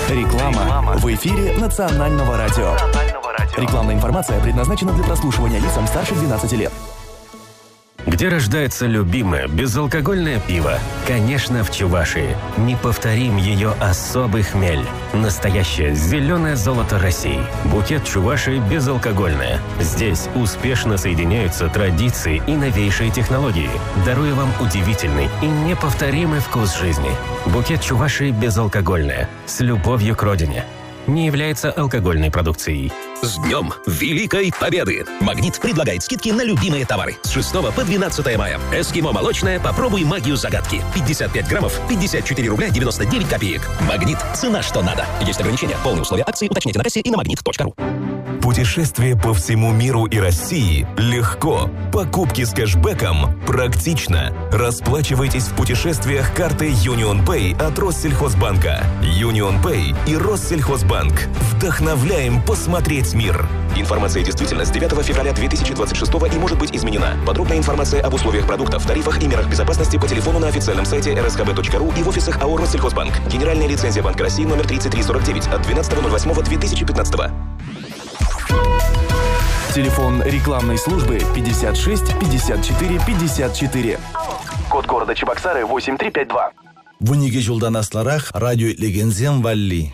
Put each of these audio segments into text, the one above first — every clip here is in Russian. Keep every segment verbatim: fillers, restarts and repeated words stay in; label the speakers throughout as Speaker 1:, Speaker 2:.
Speaker 1: Реклама в эфире Национального радио. Рекламная информация предназначена для прослушивания лицам старше двенадцати лет.
Speaker 2: Где рождается любимое безалкогольное пиво? Конечно, в Чувашии. Не повторим ее особый хмель. Настоящее зеленое золото России. Букет Чувашии безалкогольное. Здесь успешно соединяются традиции и новейшие технологии, даруя вам удивительный и неповторимый вкус жизни. Букет Чувашии безалкогольное. С любовью к родине. Не является алкогольной продукцией.
Speaker 3: С Днем Великой Победы! «Магнит» предлагает скидки на любимые товары. С шестого по двенадцатое мая. Эскимо молочное «Попробуй магию загадки». пятьдесят пять граммов, пятьдесят четыре рубля девяносто девять копеек. «Магнит» – цена что надо. Есть ограничения. Полные условия акции уточните на кассе и на магнит точка ру.
Speaker 4: Путешествие по всему миру и России легко. Покупки с кэшбэком практично. Расплачивайтесь в путешествиях картой Union Pay от Россельхозбанка. Union Pay и Россельхозбанк. Вдохновляем посмотреть мир. Информация действительна с девятого февраля две тысячи двадцать шестого и может быть изменена. Подробная информация об условиях продуктов, тарифах и мерах безопасности по телефону на официальном сайте эр эс ка бэ точка ру и в офисах АО «Россельхозбанк». Генеральная лицензия Банка России номер тридцать три сорок девять от двенадцатого ноль восьмого две тысячи пятнадцатого.
Speaker 1: Телефон рекламной службы пятьдесят шесть пятьдесят четыре пятьдесят четыре. Код города Чебоксары восемь три пять два.
Speaker 5: Вуниге жолданасларах радио Легензем Валли.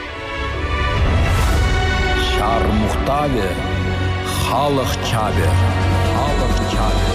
Speaker 6: Шар Мухтаве, Халах Чабе, Халах Чабе.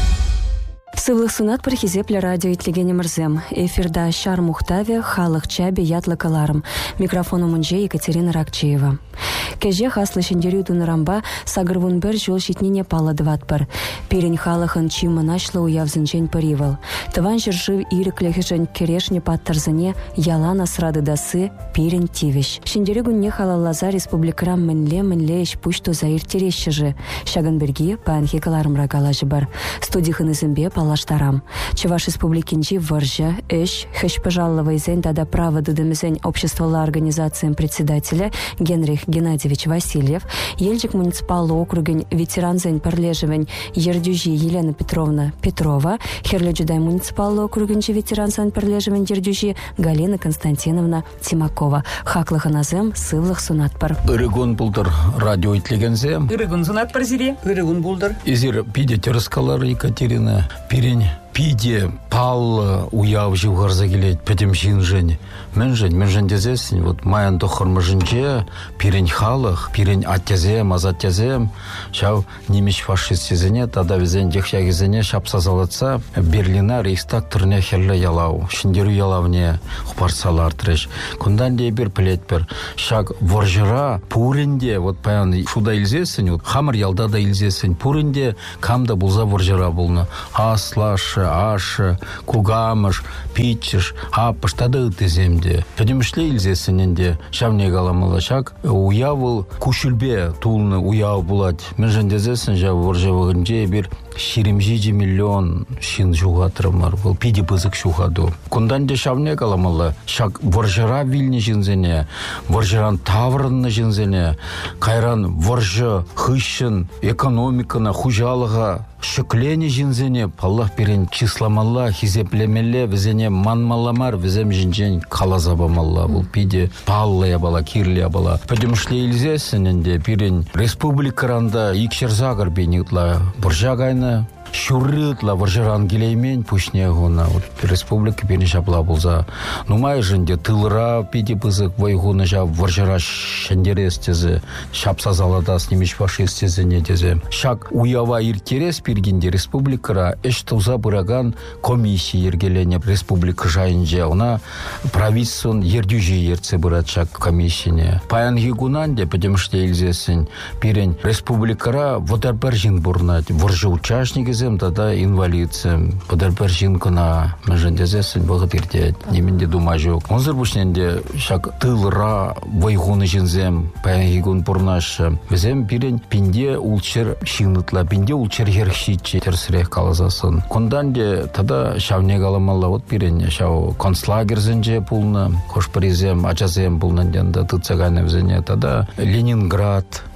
Speaker 7: Сывлых сунат пархизепля радио итлегене мырзем. Эфирда Шар Мухтаве, Халах Чабе, Ятла Каларм. Микрофону Мунже Екатерина Ракчеева. Кеже хаслы шендерю дунарамба сагырвун бер жол шитнине пала дватпар. Перень халахан чима нашла уявзынчень паривал. Таван жиржив ирикле хижень керешне паттарзане ялана срады дасы перень тивищ. Шендерю гунне халаллаза республикарам менле менле еш пушту заир терещежи. Шаганберги панхи каларм рагалажи бар. Студихын изымбе палаштарам. Чеваш республикинчи варжа, эш, хэш пожаловайзен дада право дудемезень обществола организациям председателя Генрих Геннадьевич Васильев, Ельчик муниципалы округень ветеранзень парлежевень Ердюжи Елена Петровна Петрова, Херледжудай муниципалы округенчи ветеранзень парлежевень Ердюжи Галина Константиновна Тимакова. Хаклых назем сывлых сунатпар.
Speaker 6: Иригун булдыр радио итлегензем.
Speaker 8: Иригун сунатпар зире.
Speaker 6: Иригун булдыр. Изир пидете раскалар Екатерина Перень. Пиде пал уяв живгарза келет педем жин мен жен мен жен дезесин вот маян дохорма жинже перень халах перень аттязем азаттязем шау немиш фашист сезене тада везен дехя кезене шапса залатса Берлина рейхстаг турне херле ялау шиндеру ялавне хупарсалар треш кундан де бир плет бер шаг воржера пуринде вот паян шуда илзесин вот хамар ялда да илзесин пуринде камда булза воржера булна аслаш ашы, кугамыш, питчиш, апыш, тады теземде. Пөдемішле илзесіненде, шавне галамала шак, уявыл кушілбе тулны уяв булат. Мен жендезесін жав воржавығынже бір ширимжиджи миллион шин жуғатырымар был, пиди бызык жуғаду. Кунданде шавне галамала шак воржара вильне жинзене, воржаран таврынны жинзене, кайран воржы хыщын экономикана, хужалыға, шықлене жинзене, паллах берен числамалла, хизеплемеле, візене манмаламар, візем жинжен калазабамалла, бұл пиде паллая бала, кирлия бала. Пөдемішле илзесінінде берен республикаранда икшерзагар бенетла буржагайна, шуррытла варжаран гелеймен пушне гона вот республика перешапла булза нумай жинде тылра пиди бызык вайгуна жав варжара шендерестезе шапса залада снимиш фашистезе не дезе шак уява иртерес пиргинде республикара эш туза бураган комиссия ергелене республика жайынже она правительствон ердюжи ерце бурат шак комиссияне паян гигунанде потому что илзесин пирен республикара вотарбаржин бурнать варжа участники тогда инвалидцем, подальпершинкана, межендезесен богатыртет, неменде думажок. Он зарбушненде шак тылра вайгуны жинзем, паянгигун пурнаш. Везем пирен пинде улчер шинытла, пинде улчер херхшичи терсрех калазасын. Конданде тогда шавне галамалла вот пирен шау концлагерзенже пулна, хошпаризем, ачазем пулнанденда тыцагайна везене. Тогда Ленинград,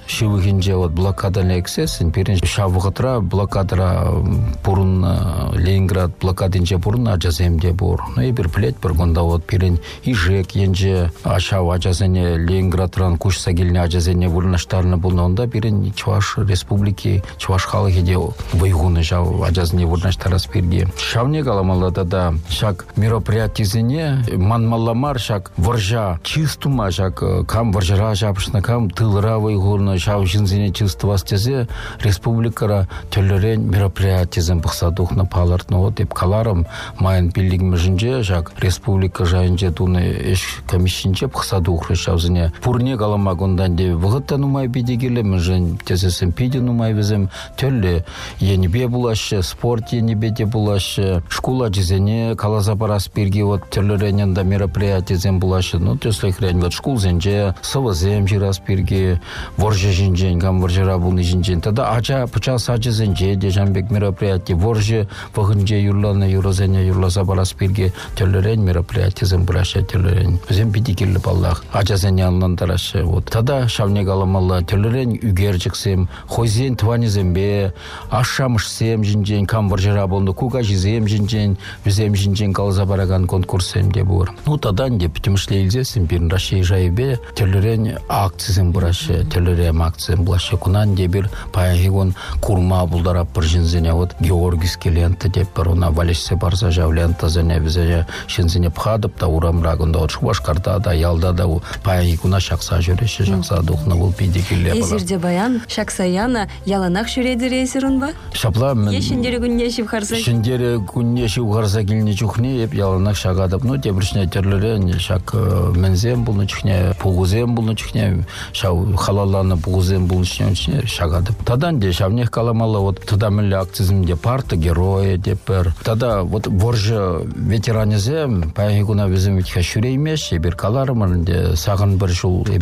Speaker 6: шивыгинже вот блокада эксесин перен шавыгатра блокадра пурун Ленинград блокадинже пурун ажаземде бур. Ну и бир плет бир гонда вот перен ижек енже ашав ажазене Ленинградран кушса келне ажазене вурнаштарны булнонда перен Чуваш республики Чуваш халыгиде войгуны жав ажазне вурнаштарас перге. Шавне галамалада да шак мероприятизене манмалламар шак воржа чистума шак кам воржара жапшна кам тылра войгуны шав жинзене чистывастезе республикара төлөрен мероприятизен бахсадухна палартны вот деп каларым майын билдигме жинже шак республика жайынже туны эш комиссинче бахсадухры шавзене пурне галамагондан де вгыттан умай бидигеле мжен тезесен пидин умай везем төлле енибе булашы спорт енибе де булашы школа жизене калазапарас бирги вот төлөренен да мероприятизен булашы ну төслехрен вот школ зенже савазем жирас бирги ворже жинжен гам воржера булны жинжен тада ача пыча сажызенже де жамбек мероприятие ворже вагынже юрланы юразене юрласа барас бирги төлөрен мероприятизен булашы төлөрен везем бидигеле баллах ачазене алнан тарашы вот тада шавне галамалла төлөрен үгержиксем хозен тванизембе ашамышсем жинжен кам воржера булны куга жизем жинжен везем жинжен калза бараган конкурсем де бур ну тадан де питимшле илзесем бир рашей жайбе төлөрен акцизем бурашы төлөрем акцизем булашы кунан де бир паягон курма булдарап бир жинзене вот георгиский лента деп бир она валешсе барса жавлента зене везене шинзене пхадып та урамрагында вот Шубашкарда да Ялда да паягона шакса жүреше шакса духна бул пидикиле бала
Speaker 7: эзирде баян шаксаяна яланак шүреди рейсерун ба
Speaker 6: шапла мен
Speaker 7: ешиндери күннешип харса
Speaker 6: шиндери күннешип харса килне чухне еп яланак шагадып ну тебришне терлере шак мензем булны чухне пугузем булны чухне шау халалланы пугузем булны чухне шагадып тадан де шавнех каламала вот туда милли акцизм де парта герои депер тада вот ворже ветеранизем паягуна везем витха шүреймеш бир калармын де сагын бир жыл